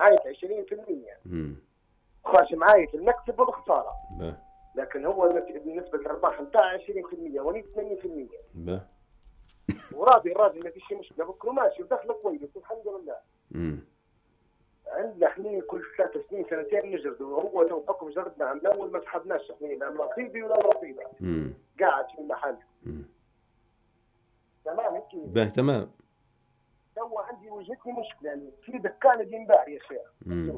معي في 20%، خاش معي في المكسب والخساره. لكن هو نسبه الارباح نتاعي 20% وني 80%. وراضي الراجل ما فيش مشكله، بكره ماشي ودخله كويس الحمد لله. عندنا احنا كل 3 سنين سنتين نجردوا، وهو تو حكم جردنا من الاول ما سحبناش احنا لا نصيبي ولا نصيبه. قاعد في المحل. تمام هيك. تمام. تو عندي وجهتني مشكله، يعني في دكان ينباع يا شيخ.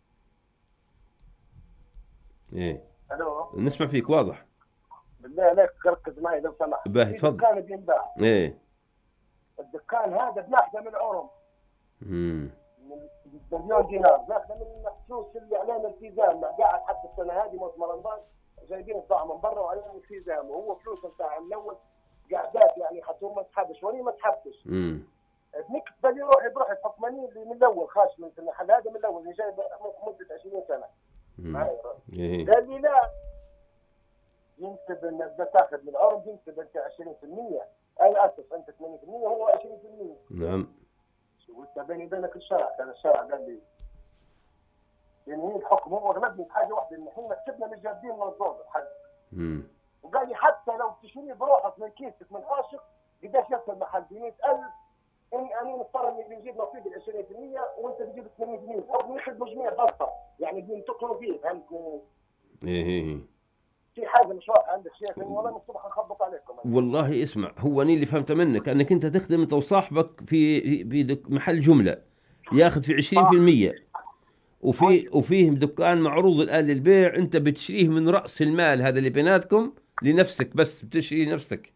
ايه الو نسمع فيك واضح. بالله عليك ركز معي لو سمحت. باهي تفضل. دكان ينباع. ايه الدكان هذا بناخذه من عرم. من مليون دينار بناخذه من فلوس اللي علينا التزام، قاعد حتى السنه هذه موسم رمضان جايبين الضاعه من برا وعلينا التزام، وهو فلوس نتاع الاول قاعدات يعني حتى هو ما سحبش وني ما سحبتش. بنكتب لي روحي بروحي حكماني اللي من الاول خاش من المحل هذا من الاول اللي جايب مده 20 سنه. قال لي لا ينسب انك بتاخذ من العرض ينسب انت 20%، اي اسف انت 80% هو 20%. نعم. وانت بيني وبينك الشرع، كان الشرع قال لي يعني الحكم هو غلبني في حاجه واحده، ان احنا كسبنا من جادين من الضوء الحد. وقال لي حتى لو تشتري بروحك من كيسك من حاشق قداش يصل المحل ب 100,000، انا نضطر اني نجيب نصيب ال 20% وانت تجيب 80%، الحكم يخدموا جميع بسطه يعني بينتقلوا فيه، فهمتني؟ ايه في حاجه مش واضحه عندك شيخ، والله من الصبح نخبط عليكم. والله اسمع، هو اني اللي فهمته منك انك انت تخدم انت وصاحبك في محل جمله ياخذ في 20%، وفيه دكان معروض الان للبيع، انت بتشريه من راس المال هذا اللي بيناتكم لنفسك، بس بتشري نفسك.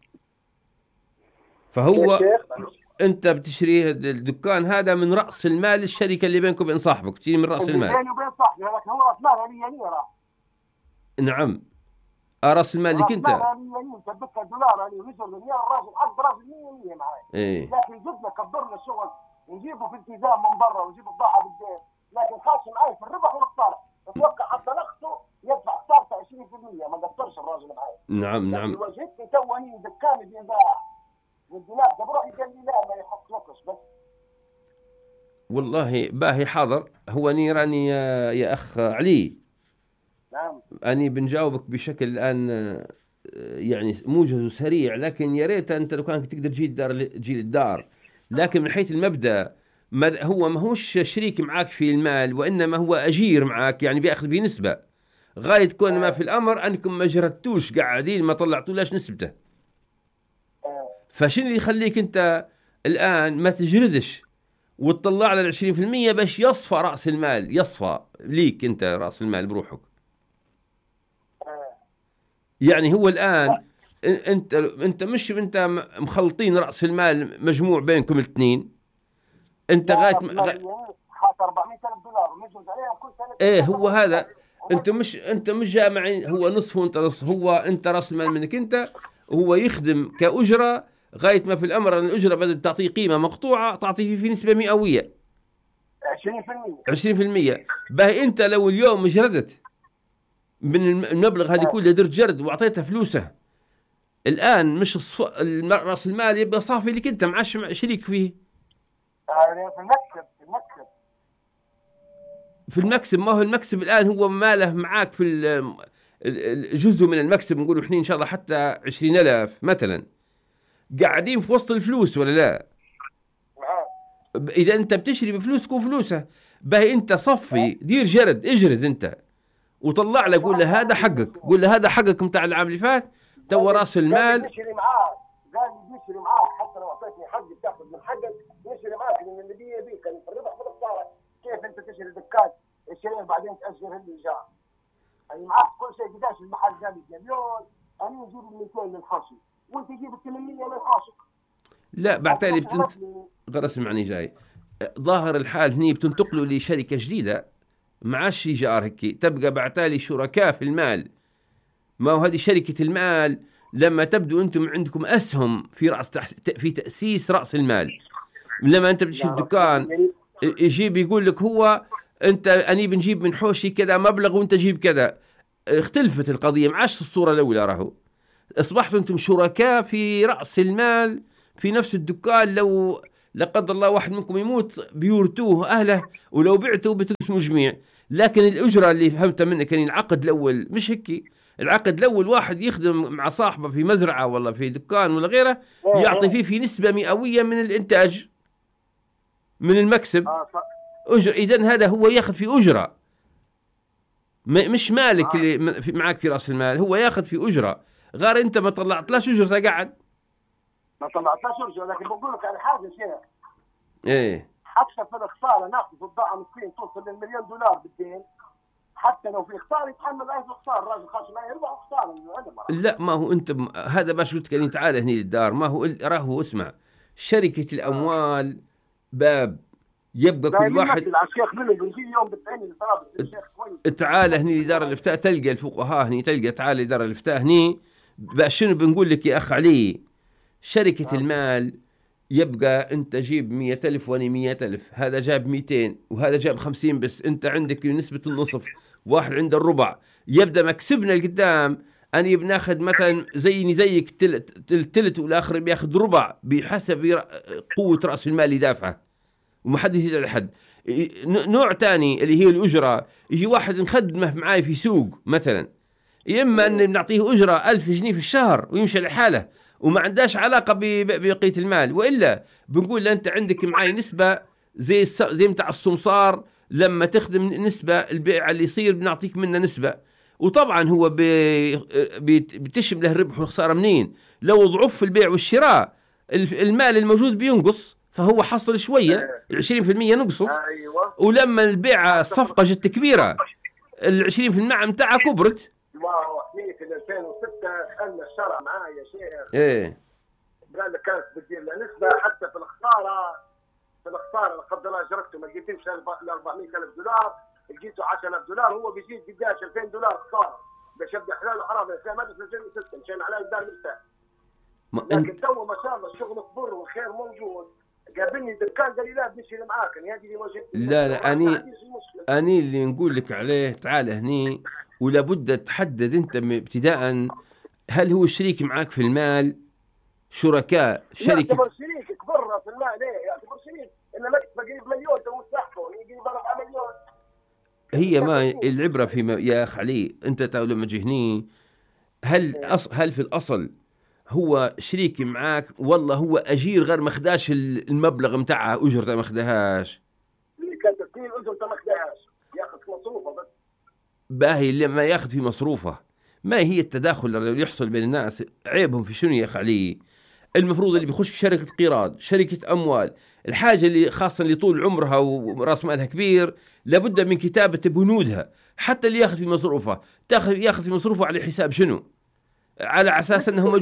فهو انت بتشريه الدكان هذا من راس المال الشركه اللي بينكم وبين صاحبك، تشتري من راس المال. بيني وبين صاحبي، لكن هو راس مال مليونير. نعم راس المال لك انت. ثبتها دولار يعني ويجر مليار، الراجل حط راجل 100 معاي. ايه لكن جبنا كبرنا الشغل نجيبه في التزام من برا ونجيب الضاعه بالبيت، لكن خاش معاي في الربح والخساره. اتوقع حتى نقصه يدفع خسارته 20%، ما قصرش الراجل معاي. نعم. وجهتني تواني دكاني بينباع والدينار ده بروحي قال لي لا ما يحط لكش بس. والله باهي حاضر. هو نيراني يا اخ علي. نعم. أني بنجاوبك بشكل الآن يعني موجز وسريع، لكن يا ريت أنت لو كان تقدر تجي الدار. لكن من حيث المبدأ هو ما هوش شريك معاك في المال، وإنما هو أجير معاك، يعني بيأخذ بنسبة غاية كون ما في الأمر أنكم ما جردتوش قاعدين ما طلعتولاش نسبته. فشن اللي يخليك أنت الآن ما تجردش وتطلع على 20% باش يصفى رأس المال، يصفى ليك أنت رأس المال بروحك. يعني هو الآن انت مش انت مخلطين رأس المال مجموع بينكم الاثنين، انت غاية حاط 400,000 دولار ونجوز عليها كل سنة. ايه هو هذا، انت مش جامعين، هو نصف وانت نصف، هو انت رأس المال منك انت، هو يخدم كأجرة غاية ما في الأمر أن الأجرة بدل تعطيه قيمة مقطوعة تعطيه في نسبة مئوية 20%. باهي انت لو اليوم جردت من المبلغ هذه كله درت جرد واعطيتها فلوسه، الان مش راس المال يبقى صافي لك انت، معاش شريك فيه. في المكسب ما هو المكسب الان هو ماله معاك في جزء من المكسب، نقول احنا ان شاء الله حتى 20,000 مثلا قاعدين في وسط الفلوس ولا لا؟ اذا انت بتشري بفلوسك وفلوسه، باهي انت صفي دير جرد اجرد انت وطلع له، قول له هذا حقك، قول له هذا حقك متاع العام اللي فات، تو راس المال. نشري معاك، قال لي نشري معاك حتى لو اعطيتني حقي تاخذ من حقك، نشري معاك لان اللي بيك كان في الربح والخساره. كيف انت تشتري دكان الشيء بعدين تاجر الايجار؟ يعني معاك كل شيء. قداش المحل قال لي مليون، انا نجيب 200 من الحاشي وانت تجيب 800 من الحاشي. لا بعتالي اسمعني جاي، ظاهر الحال هني بتنتقلوا لشركه جديده معاش إيجار هيك، تبقى بعتالي شركاء في المال. ما هو هذه شركة المال لما تبدو أنتم عندكم أسهم في تأسيس رأس المال. لما أنت بتشتري الدكان يجيب يقول لك هو أنت أني بنجيب من حوشي كذا مبلغ وأنت جيب كذا، اختلفت القضية، معاش الصورة الأولى. راهو أصبحتوا أنتم شركاء في رأس المال في نفس الدكان. لا قدر الله واحد منكم يموت بيورتوه أهله، ولو بعتوا بتقسموا جميع. لكن الأجرة اللي فهمتها منك يعني العقد الأول مش هيك. العقد الأول واحد يخدم مع صاحبه في مزرعة ولا في دكان ولا غيره، يعطي فيه في نسبة مئوية من الإنتاج، من المكسب. أجر. إذن هذا هو ياخذ في أجرة، مش مالك اللي معك في رأس المال، هو ياخذ في أجرة. غير أنت ما طلعتلاش أجرة قاعد. ما طلعتلاش أجرة، لكن بقول لك على حاجة شيخ. إيه. حتى في الخسارة ناخذ الضاعة مسكين توصل للمليون دولار بالدين، حتى لو في خسارة يتحمل أي خسارة، الراجل خاش ما يربح خسارة من العلم. لا ما هو أنت هذا باش قلت لك تعال هني للدار. ما هو راهو اسمع، شركة الأموال باب يبقى كل واحد. تعال هني لدار الافتاء تلقى الفقهاء هني، تلقى تعال لدار الافتاء هني. شنو بنقول لك يا أخ علي؟ شركة المال يبقى أنت جيب 100,000 وأنا 100,000، هذا جاب 200 وهذا جاب 50، بس أنت عندك نسبة النصف، واحد عنده الربع. يبدأ مكسبنا القدام أنا بناخذ مثلا زيني زيك تلت والآخر بياخذ ربع بحسب قوة رأس المال يدافعه، وما حد يزيد على حد. نوع تاني اللي هي الأجرة، يجي واحد نخدمه معاي في سوق مثلا، إما أن بنعطيه أجرة 1000 جنيه في الشهر ويمشي لحاله وما عندهاش علاقة ببقية المال، وإلا بنقول له أنت عندك معاي نسبة زي متاع السمسار، لما تخدم نسبة البيع اللي يصير بنعطيك منه نسبة. وطبعا هو بتشمله الربح والخسارة منين؟ لو ضعف في البيع والشراء المال الموجود بينقص، فهو حصل شوية 20% نقصه. ولما البيع الصفقة جت كبيرة 20% متاعها كبرت. ما هو حمية 2006 خلنا الشرع معايا يا شيخ. ايه. قال لك كانت بتدير له نسبة حتى في الخسارة لا قدر الله أجرته ما لقيتوش ل 400,000 دولار، لقيته 10,000 دولار، هو بيزيد قداش 2,000 دولار خسارة. باش يبدا حلال وحرام الإسلام هذا في 2006 مشينا على الدار مرتاح. لكن تو ما شاء الله الشغل صبر والخير موجود. قابلني دكان قال لي لا بنمشي معاك، يعني هذه اللي وجهت. لا أني اللي نقول لك عليه تعال هني، ولابد تحدد أنت ابتداء هل هو شريك معك في المال، شركاء شركة. يعتبر شريك كبر في المال. ايه يعتبر شريك، إنه مكتب قريب مليون تو مستحقه يجي 4 مليون. هي ما العبرة في يا أخ علي، أنت لما جهني هل في الأصل هو شريك معاك والله هو أجير غير مخداش المبلغ متاعه أجرته مخدهاش؟ اللي كان تسكين أجرته مخدهاش ياخذ مصروفه بس. باهي لما ياخذ في مصروفه. ما هي التداخل اللي يحصل بين الناس؟ عيبهم في شنو يا أخ علي؟ المفروض اللي بيخش في شركة قراض، شركة أموال، الحاجة اللي خاصة اللي طول عمرها ورأس مالها كبير، لابد من كتابة بنودها. حتى اللي ياخذ في مصروفه ياخذ في مصروفه على حساب شنو؟ على أساس أنه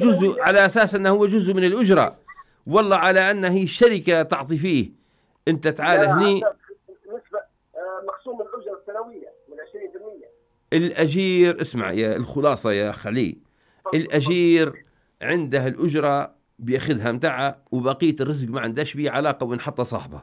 جزء من الأجرة، والله على أنه هي الشركة تعطي فيه. أنت تعال هني نسبة مقسوم الأجرة السنوية من 20%. الأجير اسمع يا الخلاصة يا خلي، الأجير عنده الأجرة بياخذها متاعه، وبقية الرزق ما عندهاش بيه علاقة وين حط صاحبه.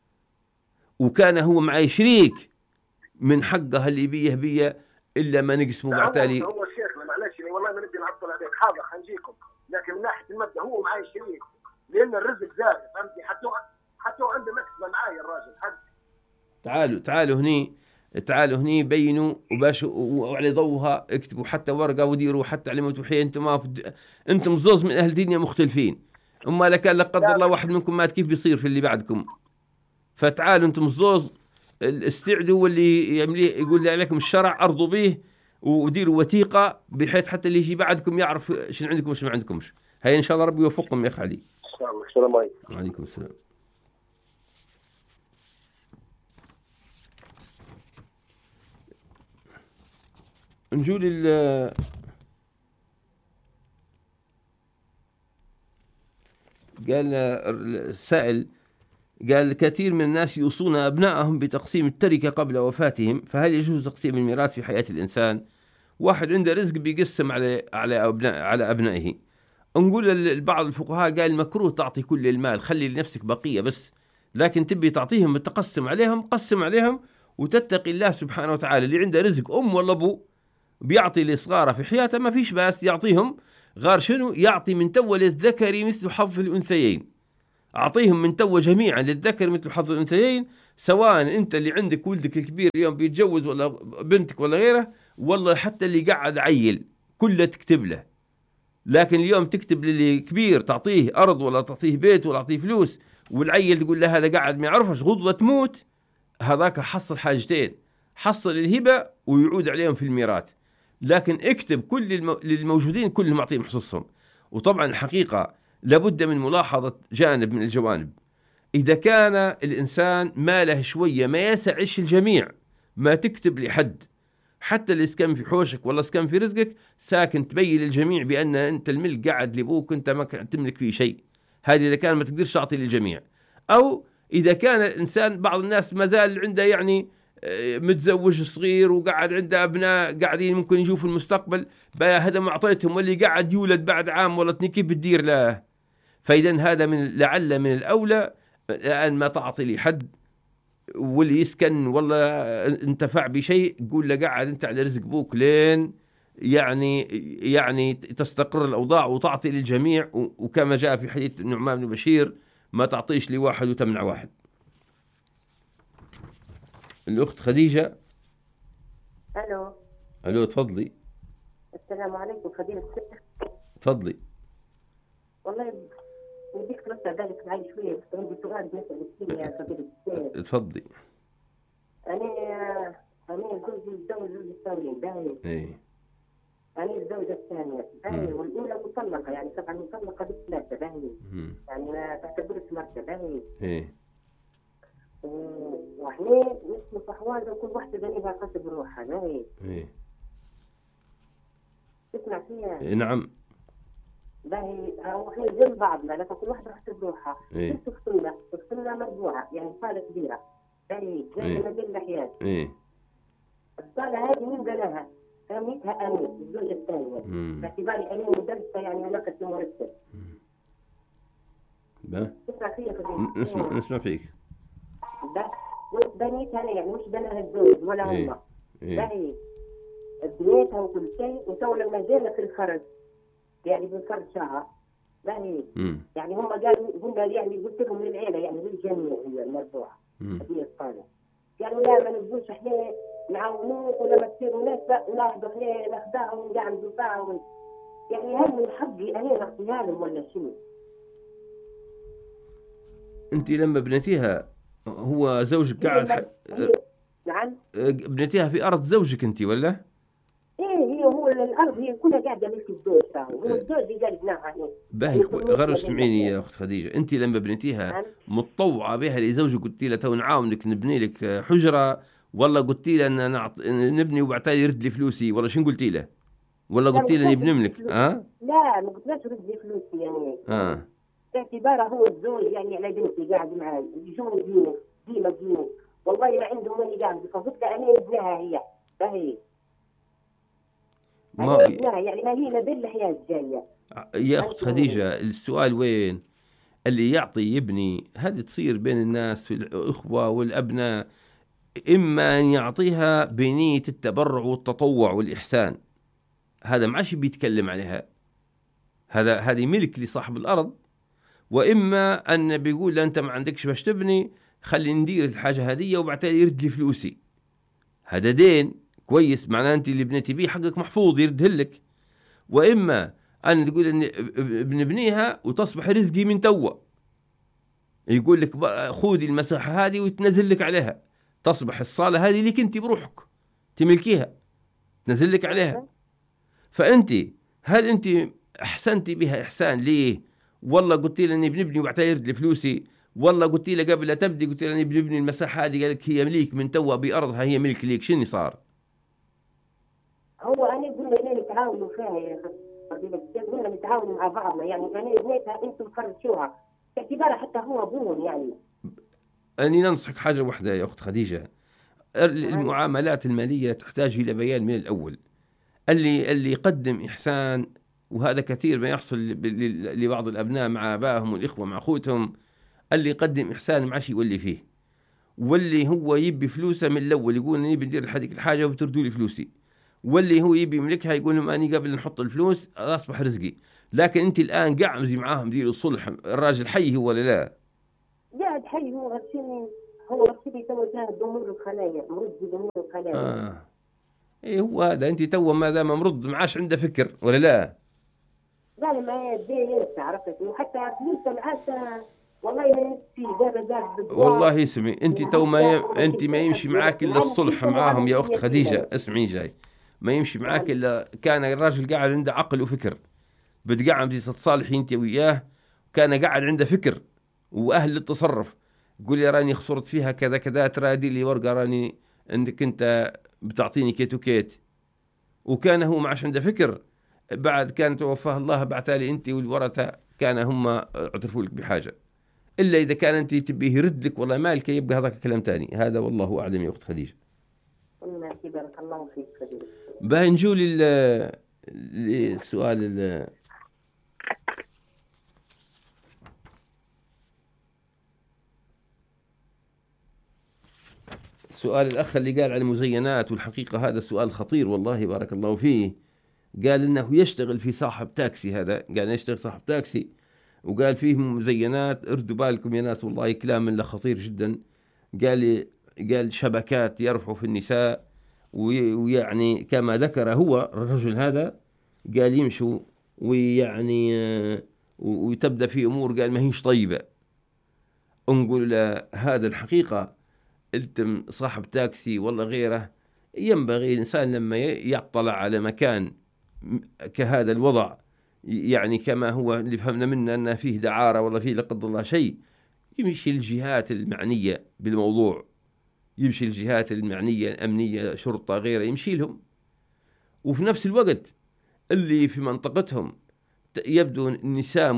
وكان هو معي شريك من حقه اللي بيه إلا ما نقسمه بعتالي. هو الشيخ معلش والله ما نبي نعطل عليك، حاضر حنجيكم، لكن من ناحية المبدأ هو معي شريك لأن الرزق زاد، فهمتني؟ حتى عنده مكسبة معي الراجل حق. تعالوا هني بينوا وباش وعلى ضوها اكتبوا حتى ورقة وديروا حتى على متوحية. انتم زوز من أهل الدنيا مختلفين، أما لك لا قدر الله واحد منكم مات كيف بيصير في اللي بعدكم. فتعالوا انتم الزوز استعدوا، واللي يقول لي عليكم الشرع ارضوا به وديروا وثيقة بحيث حتى اللي يجي بعدكم يعرف شنو عندكم وش ما عندكمش. هاي إن شاء الله ربي يوفقكم يا أخ علي. السلام عليكم. وعليكم السلام. نجول قال السائل، قال كثير من الناس يوصون أبنائهم بتقسيم التركة قبل وفاتهم، فهل يجوز تقسيم الميراث في حياة الإنسان؟ واحد عنده رزق بيقسم على أبنائه. نقول بعض الفقهاء قال مكروه تعطي كل المال، خلي لنفسك بقية بس، لكن تبي تعطيهم تقسم عليهم، قسم عليهم وتتقي الله سبحانه وتعالى. اللي عنده رزق أم ولا أبو بيعطي لصغاره في حياته ما فيش باس يعطيهم، غار شنو يعطي من تول الذكر مثل حظ الأنثيين. أعطيهم من توا جميعا للذكر مثل حظ الأنثيين، سواء أنت اللي عندك ولدك الكبير اليوم بيتجوز ولا بنتك ولا غيره، والله حتى اللي قاعد عيل كله تكتب له. لكن اليوم تكتب للي كبير تعطيه أرض ولا تعطيه بيت ولا تعطيه فلوس، والعيل تقول له هذا قاعد ما يعرفش غضوة تموت، هذاك حصل حاجتين: حصل الهبة ويعود عليهم في الميراث. لكن اكتب كل للموجودين كلهم أعطيهم حصصهم. وطبعا الحقيقة لابد من ملاحظة جانب من الجوانب: إذا كان الإنسان ماله شوية ما يسعش الجميع، ما تكتب لحد، حتى اللي سكن في حوشك ولا سكن في رزقك، ساكن تبين للجميع بأن أنت الملك قاعد لأبوك، أنت ما تملك فيه شيء. هذه إذا كان ما تقدرش تعطي للجميع. أو إذا كان الإنسان، بعض الناس ما زال عنده يعني متزوج صغير وقاعد عنده أبناء قاعدين ممكن يشوفوا المستقبل، بقى هذا ما أعطيتهم، واللي قاعد يولد بعد عام ولا اثنين كيف بتدير له؟ فإذا هذا لعل من الأولى أن ما تعطي لحد، واللي يسكن والله انتفع بشيء قول له قاعد انت على رزق بوك لين يعني تستقر الأوضاع وتعطي للجميع. وكما جاء في حديث النعمان بن بشير: ما تعطيش لواحد وتمنع واحد. الأخت خديجة. ألو تفضلي. السلام عليكم فضيلة الشيخ. تفضلي. والله بديك ترد بالك معي شوية، بس عندي سؤال بنسأل فيه يا فضيلة الشيخ. تفضلي. أنا زوجي الزوج الثاني باهي. إيه. أنا الزوجة الثانية باهي، والأولى مطلقة، يعني طبعا مطلقة بالثلاثة باهي. يعني ما تعتبرش مرتبة باهي. إيه. وإحنا نسمع صحوازة وكل واحدة دنيها قصد روحها باهي. إيه. تسمع فيها؟ إيه نعم. باهي احنا جنب بعضنا، لكن كل واحدة راح تروحها. إيه. تفصلنا مربوعة، يعني صالة كبيرة باهي جاية ما بين الأحيان. إيه. الصالة هذه مين بناها؟ سميتها أمين الزوجة الثانية، باعتباري أمين مدرسة يعني علاقة مرتب. تسمع فيها فضيلة؟ نسمع فيك. بنيتها أنا، يعني مش بناها الزوج ولا هم. باهي بنيتها وكل شيء، وتو لما جينا في الخرج يعني بالفرد شهر باهي، يعني هم قالوا يعني قلت لهم للعيلة يعني للجميع هي المرفوعة هذه الصالة، قالوا لا ما نبغوش احنا نعاونوك ولما تصيروا ناس ناخذوا احنا ناخذاها ونقعد نطاعون، يعني هل من حقي انا نعطيها لهم ولا شنو؟ انت لما بنيتيها هو زوجك قاعد نعم بنيتيها في ارض زوجك انت ولا؟ ايه هو الارض هي كلها قاعده ملك الزوج، هو الزوج قال بناها هيك. باهي غير اسمعيني يا اخت خديجه، انت لما بنيتيها متطوعه بها لزوجك قلتي له تو نعاونك نبني لك حجره، ولا قلتي له ان نبني وبعتالي يرد لي فلوسي، ولا شنو قلتي له؟ ولا قلتي له نبني لك؟ لا ما قلتلاش رد لي فلوسي يعني. باعتباره هو الزوج يعني على بنتي قاعد معاي يجون ديما والله ما عندهم وين يقعد، فقلت له انا ابنها هي باهي يعني ما هي لبين الحياة الجاية. يا أخت خديجة السؤال وين؟ اللي يعطي يبني هذه تصير بين الناس في الأخوة والأبناء، إما أن يعطيها بنية التبرع والتطوع والإحسان، هذا ما عادش بيتكلم عليها، هذه ملك لصاحب الأرض، وإما أن بيقول أنت ما عندكش باش تبني خلي ندير الحاجة هذه وبعدين يرد لي فلوسي، هذا دين كويس معناه أنت اللي بنيتي بيه حقك محفوظ يردهلك. وإما أن تقول إن بنبنيها وتصبح رزقي من توا، يقول لك خذي المساحة هذه وتنزل لك عليها، تصبح الصالة هذه لك أنت بروحك تملكيها تنزل لك عليها. فأنت هل أنت أحسنتي بها إحسان ليه؟ والله قلت لي أني بنبني وبعدين يرد لي فلوسي، والله قلت لي قبل لا تبدي قلت لي أني بنبني المساحة هذه قال لك هي مليك من توا بأرضها هي ملك ليك، شنو صار؟ هو أنا قلنا إننا نتعاونوا فيها يا أخي، قلنا نتعاونوا مع بعضنا، يعني أنا بنيتها أنتم فرشوها باعتبار حتى هو أبوهم يعني. أني ننصحك حاجة واحدة يا أخت خديجة، المعاملات المالية تحتاج إلى بيان من الأول. اللي يقدم إحسان، وهذا كثير ما يحصل لبعض الأبناء مع آبائهم والإخوة مع أخوتهم، اللي يقدم إحسان ما عادش يولي فيه، واللي هو يبي فلوسه من الأول يقول أني بدير هذيك الحاجة وبتردوا لي فلوسي، واللي هو يبي يملكها يقول لهم أني قبل نحط الفلوس أصبح رزقي. لكن أنت الآن قاعد معاهم دير الصلح، الراجل حي هو ولا لا؟ بعد حي هو غسيل توجه بأمور الخلايا، مرض بأمور الخلايا. ايه هو هذا، انت تو ما دام مرض ما عادش عنده فكر ولا لا؟ لا ما ينسى، عرفت، وحتى لسه معاه والله في دار والله اسمعي انت تو انت ما يمشي معاك الا الصلح معاهم يا اخت خديجه. اسمعي جاي، ما يمشي معاك الا كان الراجل قاعد عنده عقل وفكر، بتقعد تتصالحي انت وياه، كان قاعد عنده فكر واهل للتصرف. قول لي راني خسرت فيها كذا كذا، ترى دي لي ورقه راني انك انت بتعطيني كيت وكيت، وكان هو ما عادش عنده فكر. بعد كان توفاه الله بعتالي انت والورثه كان هم اعترفوا لك بحاجه، الا اذا كان انت تبيه يرد لك والله مالك يبقى هذاك كلام ثاني. هذا والله اعلم يا اخت خديجه. بارك الله فيك خديجه. باهي نجوا للسؤال سؤال الأخ اللي قال عن المزينات، والحقيقة هذا سؤال خطير والله بارك الله فيه. قال إنه يشتغل في صاحب تاكسي، هذا قال يشتغل صاحب تاكسي وقال فيه مزينات. اردوا بالكم يا ناس والله كلام له خطير جدا. قال شبكات يرفعوا في النساء، ويعني كما ذكر هو الرجل هذا، قال يمشوا ويعني وتبدأ في أمور قال ما هيش طيبة. نقول هذا الحقيقة أنت صاحب تاكسي ولا غيره، ينبغي الإنسان لما يطلع على مكان كهذا الوضع، يعني كما هو اللي فهمنا منه أن فيه دعارة ولا فيه لا قدر الله شيء، يمشي الجهات المعنية بالموضوع، يمشي الجهات المعنية الأمنية شرطة غيره يمشي لهم. وفي نفس الوقت اللي في منطقتهم يبدو نساء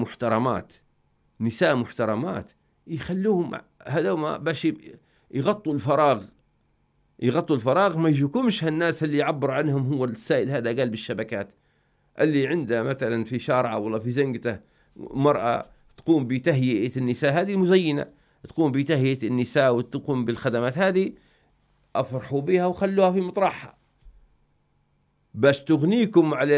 محترمات يخلوهم هذوما باش يغطوا الفراغ، ما يجوكمش هالناس اللي يعبر عنهم هو السائل هذا قال بالشبكات، اللي عنده مثلا في شارعه ولا في زنقته مرأة تقوم بتهيئة النساء هذه المزينة، تقوم بتهيئة النساء وتقوم بالخدمات هذه، أفرحوا بها وخلوها في مطرحها باش تغنيكم على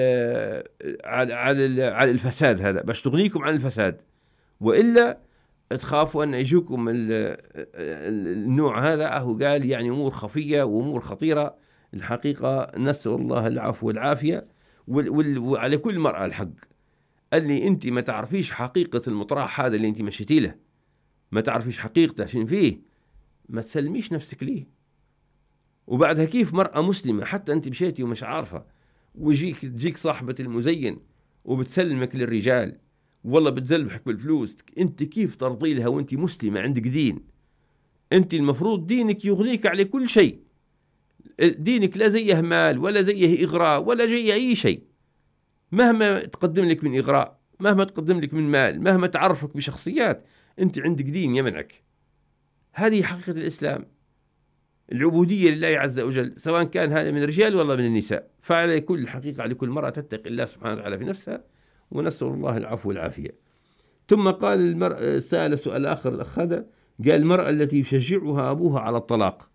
الفساد. هذا باش تغنيكم عن الفساد، وإلا تخافوا أن يجوكم النوع هذا. هو قال يعني أمور خفية وأمور خطيرة الحقيقة. نسأل الله العفو والعافية. وعلى كل مرأة الحق اللي أنت ما تعرفيش حقيقة المطرح هذا اللي أنت مشيتي له، ما تعرفيش حقيقته شنو فيه، ما تسلميش نفسك ليه. وبعدها كيف مرأة مسلمة حتى أنت مشيتي ومش عارفة، تجيك صاحبة المزين وبتسلمك للرجال والله بتزلبحك بالفلوس، أنت كيف ترضي لها وأنت مسلمة عندك دين؟ أنت المفروض دينك يغنيك على كل شيء، دينك لا زيه مال ولا زيه إغراء ولا زيه أي شيء. مهما تقدم لك من إغراء، مهما تقدم لك من مال، مهما تعرفك بشخصيات، أنت عندك دين يمنعك. هذه حقيقة الإسلام، العبودية لله عز وجل، سواء كان هذا من الرجال ولا من النساء. فعلى كل حقيقة على كل مرأة تتقي الله سبحانه وتعالى في نفسها، ونسأل الله العفو والعافية. ثم قال المرأة، سأل سؤال آخر الأخ هذا، قال المرأة التي يشجعها أبوها على الطلاق.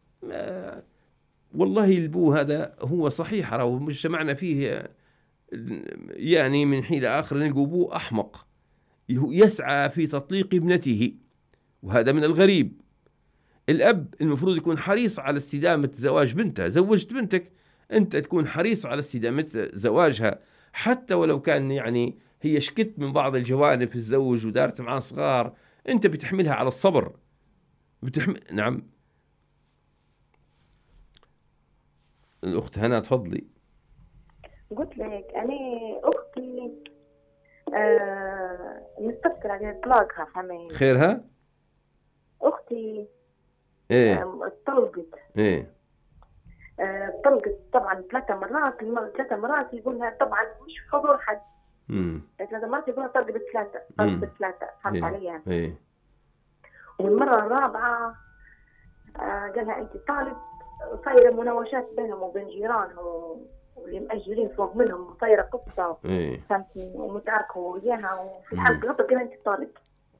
والله البو هذا هو صحيح، راه مجتمعنا فيه يعني من حين آخر نلقوا أبوه أحمق يسعى في تطليق ابنته، وهذا من الغريب. الأب المفروض يكون حريص على استدامة زواج بنته. زوجت بنتك أنت تكون حريص على استدامة زواجها، حتى ولو كان يعني هي شكت من بعض الجوانب في الزوج ودارت معاه صغار، أنت بتحملها على الصبر. نعم. الأخت هنا تفضلي. قلت لك أنا أختي نستفكر على إطلاقها حماية. خيرها؟ أختي طلقت. طلقت طبعا 3 مرات. 3 مرات يقولها طبعا مش في حضور حد. 3 مرات يقولها طلقت بثلاثة فهمت عليها. والمرة الرابعة قالها أنت طالب، صايرة مناوشات بينهم وبين جيرانهم واللي مأجرين فوق منهم، صايرة قصة فهمتني، ومتعاركوا وياها، وفي الحال غلطة قالها أنت طالب.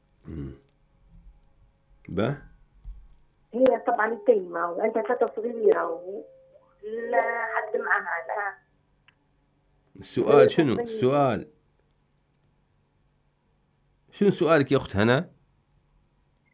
هي طبعا التيمة وعندها 3 صغيرة ولا حد معها. لا السؤال شنو؟ السؤال شنو سؤالك يا أخت هنا؟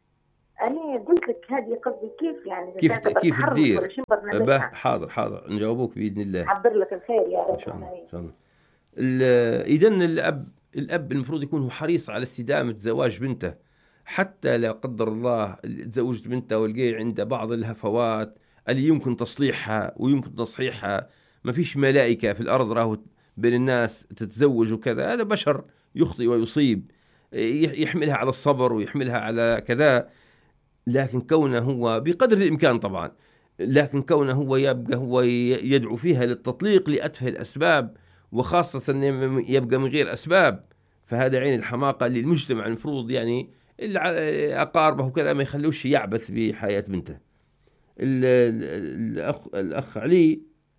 أنا قلت لك هذه قصدي كيف يعني كيف تدير. حاضر نجاوبوك بإذن الله. حضر لك الخير يا رب إن شاء الله. إذن الأب المفروض يكون هو حريص على استدامة زواج بنته، حتى لا قدر الله تزوجت بنته ولقي عنده بعض الهفوات اللي يمكن تصليحها ويمكن تصحيحها. ما فيش ملائكة في الأرض راهو بين الناس تتزوج وكذا، هذا بشر يخطئ ويصيب، يحملها على الصبر ويحملها على كذا. لكن كونه هو بقدر الإمكان طبعا، لكن كونه هو يبقى هو يدعو فيها للتطليق لأتفه الأسباب، وخاصة يبقى من غير أسباب، فهذا عين الحماقة اللي المجتمع المفروض يعني أقاربه وكذا ما يخلوش يعبث بحياة بنته. الأخ علي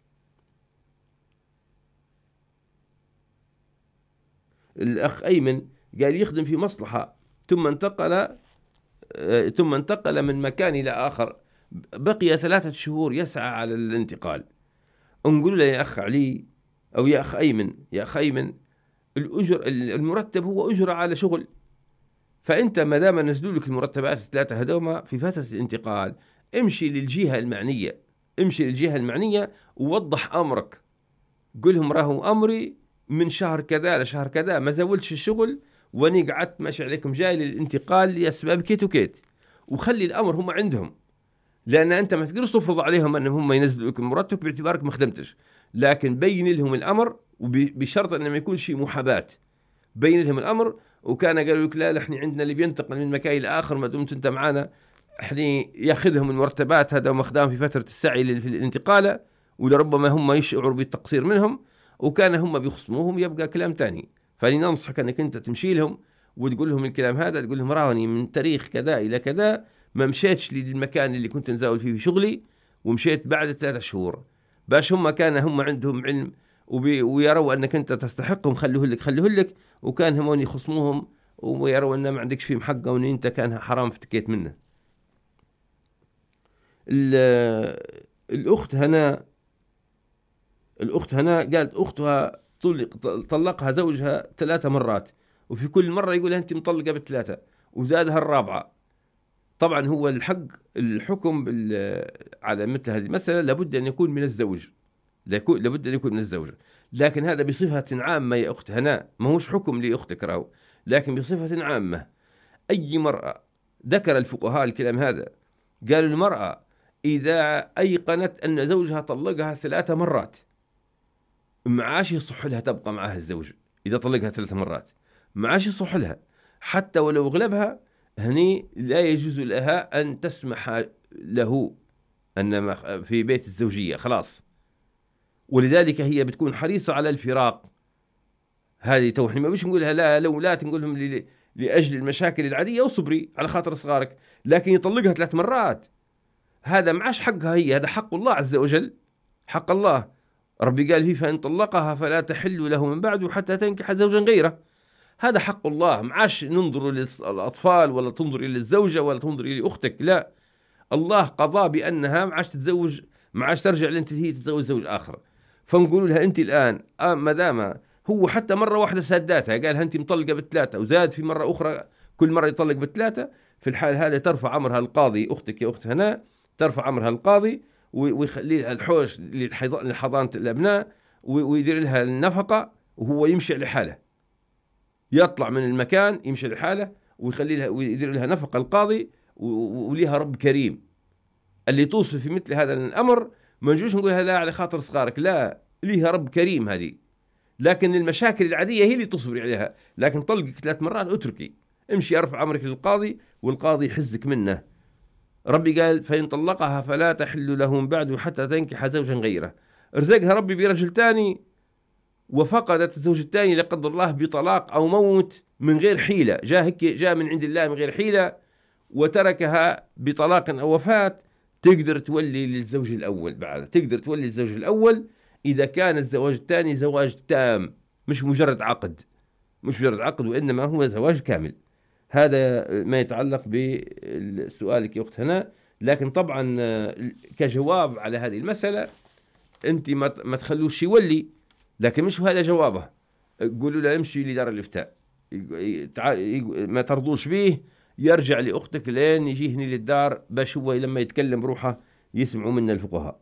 الأخ أيمن قال يخدم في مصلحة ثم انتقل من مكان إلى آخر، بقي 3 شهور يسعى على الانتقال. نقول له يا أخ علي أو يا أخ أيمن المرتب هو أجرة على شغل، فأنت ما دام نزلوا لك المرتبات 3 هذوما في فترة الانتقال، امشي للجهة المعنية ووضح أمرك، قل لهم راهو أمري من شهر كذا لشهر كذا ما زولتش الشغل، واني قعدت ماشي عليكم جاي للانتقال لأسباب كيت وكيت، وخلي الأمر هم عندهم، لأن أنت ما تقدرش تفرض عليهم أنهم هم ينزلوا لك المرتب باعتبارك ما خدمتش، لكن بين لهم الأمر وبشرط أن ما يكون شيء محاباة. بين لهم الأمر، وكان قالوا لك لا احنا عندنا اللي بينتقل من مكان إلى آخر ما دمت أنت معنا، احنا ياخذهم المرتبات هذا ومخدام في فترة السعي في الانتقالة، ولربما هم يشعروا بالتقصير منهم وكان هم بيخصموهم، يبقى كلام تاني. فلننصحك أنك أنت تمشي لهم وتقول لهم الكلام هذا، تقول لهم راوني من تاريخ كذا إلى كذا ما مشيتش للمكان اللي كنت نزاول فيه في شغلي، ومشيت بعد 3 شهور، باش هم عندهم علم ويروا أنك أنت تستحقهم، خلوه لك، وكان هم يخصموهم ويروا أن ما عندكش فيهم حقه وأن أنت كان حرام فتكيت منه. الأخت هنا قالت أختها طلقها زوجها 3 مرات، وفي كل مرة يقول أنت مطلقة ب3 وزادها الرابعة. طبعا هو الحكم على مثل هذه المسألة لابد أن يكون من الزوج، لكن هذا بصفة عامة يا أخت هنا، ما هوش حكم لأختك راهو، لكن بصفة عامة أي مرأة، ذكر الفقهاء الكلام هذا، قالوا المرأة إذا أيقنت أن زوجها طلقها 3 مرات معاش يصح لها تبقى معها الزوج. إذا طلقها 3 مرات معاش يصح لها، حتى ولو أغلبها، هني لا يجوز لها أن تسمح له أن في بيت الزوجية خلاص، ولذلك هي بتكون حريصة على الفراق. هذه توحي ما بيش نقولها لا نقول لهم لأجل المشاكل العادية وصبري على خاطر صغارك، لكن يطلقها 3 مرات هذا معاش حقها هي، هذا حق الله عز وجل، حق الله. ربي قال فيه فإن طلقها فلا تحل له من بعد حتى تنكح زوجا غيره، هذا حق الله، معاش ننظر للأطفال ولا تنظر إلى الزوجة ولا تنظر إلى أختك، لا، الله قضى بأنها معاش تتزوج، معاش ترجع لأنت هي تتزوج زوج آخر. فنقول لها أنت الآن ما دام هو حتى مرة واحدة ساداتها قالها أنت مطلقة ب3 وزاد في مرة أخرى كل مرة يطلق ب3، في الحال هذا ترفع أمرها القاضي، أختك يا أخت هنا ترفع أمرها القاضي ويخلي الحوش لحضانة الأبناء ويدير لها النفقة، وهو يمشي لحاله، يطلع من المكان يمشي لحاله ويخلي لها ويدير لها نفقة القاضي، وليها رب كريم. اللي توصف في مثل هذا الأمر ما نجوش نقولها لا على خاطر صغارك، لا، ليها رب كريم هذه. لكن المشاكل العادية هي اللي تصبري عليها، لكن طلقك 3 مرات اتركي، امشي ارفع أمرك للقاضي والقاضي يحزك منه. ربي قال فإن طلقها فلا تحل له من بعد حتى تنكح زوجا غيره. رزقها ربي برجل تاني وفقدت الزوج الثاني لا قدر الله بطلاق أو موت من غير حيلة، جاء من عند الله من غير حيلة وتركها بطلاق أو وفاة، تقدر تولي للزوج الأول، بعد تقدر تولي للزوج الأول إذا كان الزواج الثاني زواج تام، مش مجرد عقد، وإنما هو زواج كامل. هذا ما يتعلق بسؤالك يا أخت هنا. لكن طبعا كجواب على هذه المسألة أنت ما تخلوش يولي، لكن مش هذا جوابه. قولوا له امشي لدار الإفتاء، ما ترضوش به يرجع لأختك لين يجي هني للدار باش هو لما يتكلم بروحه يسمعوا منا الفقهاء.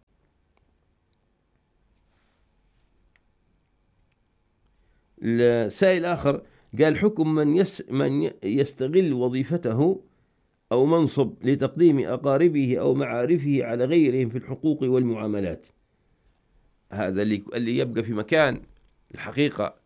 السائل آخر قال حكم من يستغل وظيفته أو منصب لتقديم أقاربه أو معارفه على غيرهم في الحقوق والمعاملات. هذا اللي يبقى في مكان الحقيقة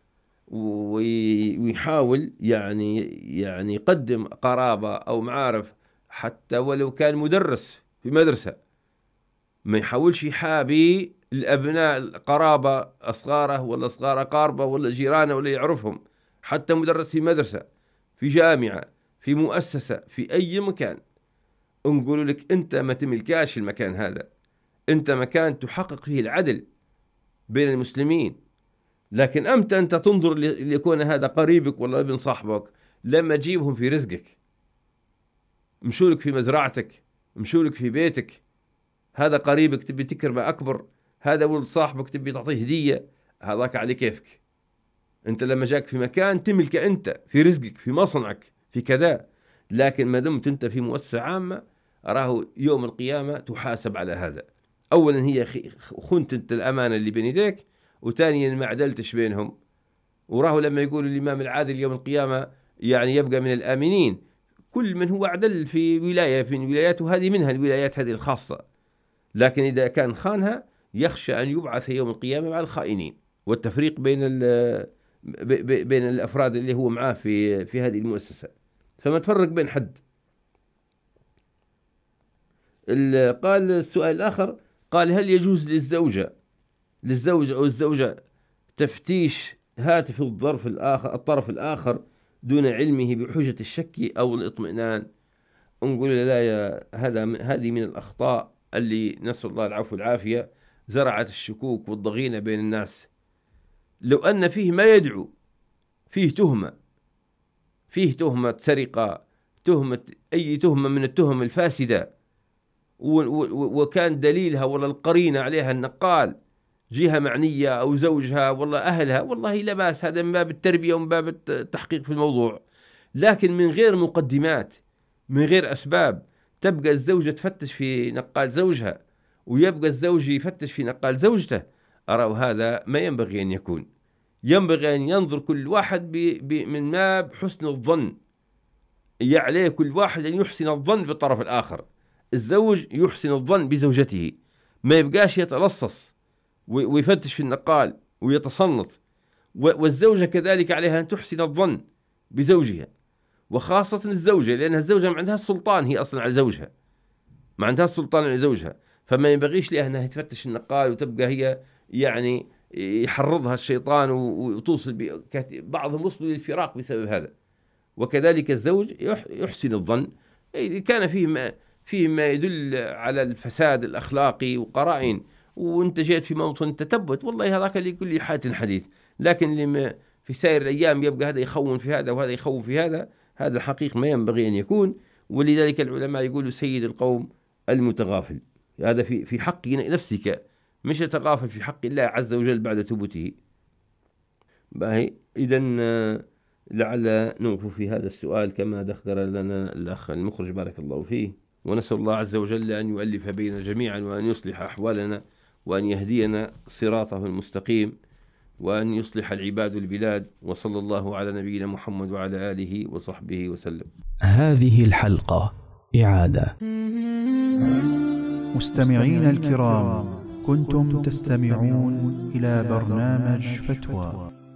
ويحاول يعني يقدم قرابة أو معارف، حتى ولو كان مدرس في مدرسة، ما يحاولش يحابي الأبناء القرابة أصغاره ولا أصغار أقاربه ولا جيرانه ولا يعرفهم، حتى مدرس في مدرسة، في جامعة، في مؤسسة، في أي مكان، نقول لك أنت ما تملكاش المكان هذا، أنت مكان تحقق فيه العدل بين المسلمين. لكن أمتى أنت تنظر ليكون هذا قريبك ولا ابن صاحبك؟ لما تجيبهم في رزقك، مشولك في مزرعتك، مشولك في بيتك، هذا قريبك تبي تكرمه أكبر، هذا ولد صاحبك تبي تعطيه هدية، هذاك على كيفك. أنت لما جاك في مكان تملك أنت، في رزقك، في مصنعك، في كذا. لكن ما دمت أنت في مؤسسة عامة، أراه يوم القيامة تحاسب على هذا. أولا هي خنت أنت الأمانة اللي بين يديك، وثانيا ما عدلتش بينهم. وراه لما يقول الإمام العادل يوم القيامة يعني يبقى من الآمنين كل من هو عدل في ولاية من ولاياته، هذه منها الولايات هذه الخاصة. لكن إذا كان خانها يخشى أن يبعث يوم القيامة مع الخائنين، والتفريق بين الأفراد اللي هو معاه في هذه المؤسسة، فما تفرق بين حد. قال السؤال الآخر قال هل يجوز للزوج أو الزوجة تفتيش هاتف الطرف الآخر دون علمه بحجة الشك أو الاطمئنان؟ نقول لا، يا هذه من الأخطاء اللي نسأل الله العفو والعافية زرعت الشكوك والضغينة بين الناس. لو أن فيه ما يدعو، فيه تهمة سرقة، أي تهمة من التهم الفاسدة، وكان دليلها ولا القرينة عليها النقال جهة معنية أو زوجها ولا أهلها، والله لا بأس، هذا من باب التربية ومن باب التحقيق في الموضوع. لكن من غير مقدمات، من غير أسباب، تبقى الزوجة تفتش في نقال زوجها ويبقى الزوج يفتش في نقال زوجته، أرى هذا ما ينبغي أن يكون. ينبغي أن ينظر كل واحد من باب حسن الظن، يعليه كل واحد أن يحسن الظن بالطرف الآخر. الزوج يحسن الظن بزوجته، ما يبقاش يتلصص ويفتش في النقال ويتصنط. والزوجة كذلك عليها أن تحسن الظن بزوجها، وخاصة الزوجة، لأن الزوجة ما عندها السلطان، هي أصلا على زوجها، ما عندها السلطان على زوجها، فما ينبغيش لها أنها تفتش النقال وتبقى هي يعني يحرضها الشيطان وتوصل بعضهم وصلوا للفراق بسبب هذا. وكذلك الزوج يحسن الظن إذا كان فيه ما يدل على الفساد الأخلاقي وقرائن، وانت جيت في موطن تثبت، والله هذاك لكل حادث حديث. لكن لما في سائر الأيام يبقى هذا يخون في هذا وهذا يخون في هذا الحقيقة ما ينبغي أن يكون. ولذلك العلماء يقولوا سيد القوم المتغافل، هذا في حق نفسك، مش تغافل في حق الله عز وجل بعد توبته. باهي إذن لعل نوقف في هذا السؤال كما ذكر لنا الأخ المخرج بارك الله فيه، ونسأل الله عز وجل أن يؤلف بيننا جميعا، وأن يصلح أحوالنا، وأن يهدينا صراطه المستقيم، وأن يصلح العباد البلاد. وصلى الله على نبينا محمد وعلى آله وصحبه وسلم. هذه الحلقة إعادة. مستمعين الكرام، كنتم تستمعون إلى برنامج فتوى